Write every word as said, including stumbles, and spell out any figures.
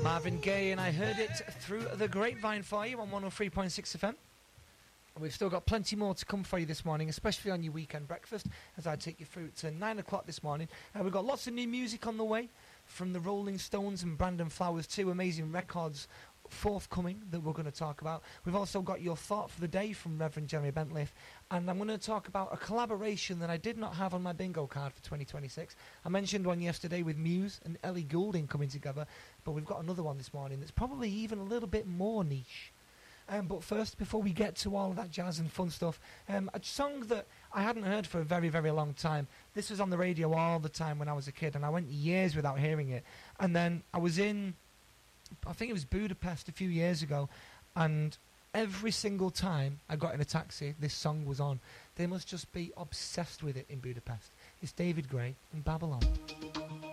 Marvin Gaye, and I heard it through the grapevine for you on one oh three point six F M. We've still got plenty more to come for you this morning, especially on your weekend breakfast, as I take you through to nine o'clock this morning. Uh, we've got lots of new music on the way, from the Rolling Stones and Brandon Flowers, two amazing records forthcoming that we're going to talk about. We've also got your thought for the day from Reverend Jeremy Bentley, and I'm going to talk about a collaboration that I did not have on my bingo card for twenty twenty-six. I mentioned one yesterday with Muse and Ellie Goulding coming together, but we've got another one this morning that's probably even a little bit more niche. Um, but first, before we get to all of that jazz and fun stuff, um, a song that I hadn't heard for a very, very long time. This was on the radio all the time when I was a kid, and I went years without hearing it. And then I was in, I think it was Budapest a few years ago, and every single time I got in a taxi, this song was on. They must just be obsessed with it in Budapest. It's David Gray and Babylon.